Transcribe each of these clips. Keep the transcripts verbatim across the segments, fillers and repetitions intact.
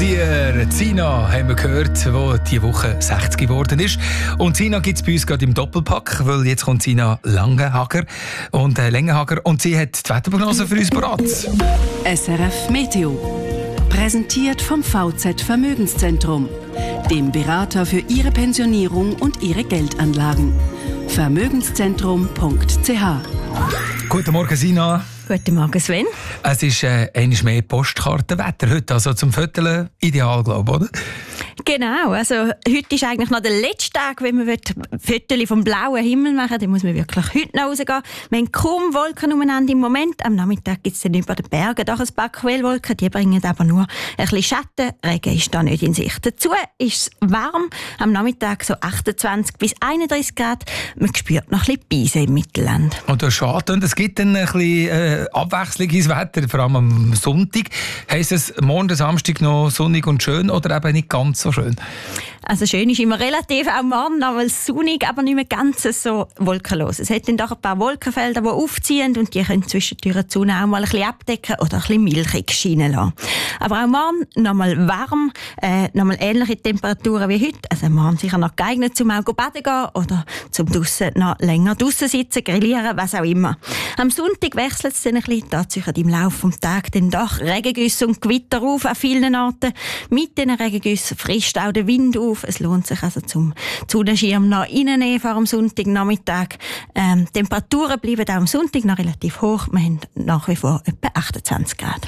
dir. Zina haben wir gehört, die diese Woche sechzig geworden ist. Und Zina gibt es bei uns gerade im Doppelpack, weil jetzt kommt Zina Langenhager und äh, Lengenhager und sie hat die Wetterprognose für uns parat. S R F Meteo. Präsentiert vom V Z Vermögenszentrum, dem Berater für Ihre Pensionierung und Ihre Geldanlagen. Vermögenszentrum punkt c h. Guten Morgen, Sina. Guten Morgen, Sven. Es ist äh, einmal mehr Postkartenwetter heute, also zum Vierteln ideal, glaube ich, oder? Genau, also heute ist eigentlich noch der letzte Tag, wenn man Fotos vom blauen Himmel machen will, dann muss man wirklich heute noch rausgehen. Wir haben kaum Wolken umeinander im Moment. Am Nachmittag gibt es dann über den Bergen doch ein paar Quellwolken, die bringen aber nur ein bisschen Schatten. Regen ist da nicht in Sicht. Dazu ist es warm, am Nachmittag so achtundzwanzig bis einunddreißig Grad. Man spürt noch ein bisschen Beise im Mittelland. Und das ist schade, und es gibt dann ein bisschen äh, Abwechslung ins Wetter, vor allem am Sonntag. Heisst es morgen, Samstag noch sonnig und schön oder eben nicht ganz so schön? Also schön ist immer relativ, auch morgen noch, weil es sonnig, aber nicht mehr ganz so wolkenlos. Es hat dann doch ein paar Wolkenfelder, die aufziehen und die können zwischendurch die Sonne auch mal ein bisschen abdecken oder ein bisschen milchig scheinen lassen. Aber auch morgen noch mal warm, äh, noch mal ähnliche Temperaturen wie heute. Also morgen sicher noch geeignet, zum auch baden gehen oder zum draussen noch länger draussen sitzen, grillieren, was auch immer. Am Sonntag wechselt es dann ein bisschen, tatsächlich im Laufe des Tages dann doch Regengüsse und Gewitter auf an vielen Orten. Mit diesen Regengüssen frischt auch der Wind auf. Es lohnt sich also zum Sonnenschirm noch reinnehmen vor dem Sonntagnachmittag. Ähm, Temperaturen bleiben auch am Sonntag noch relativ hoch. Wir haben nach wie vor etwa achtundzwanzig Grad.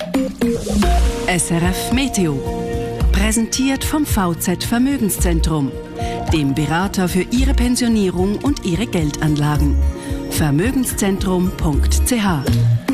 S R F Meteo. Präsentiert vom V Z Vermögenszentrum, dem Berater für Ihre Pensionierung und Ihre Geldanlagen. Vermögenszentrum punkt c h.